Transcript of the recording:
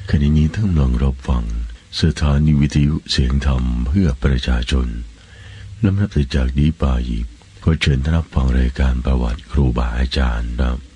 ขณะนี้ท่านกำลังรับฟังสถานีวิทยุเสียงธรรมเพื่อประชาชนลำดับจากนี้ไปขอเชิญท่านรับฟังรายการประวัติครูบาอาจารย์ครับ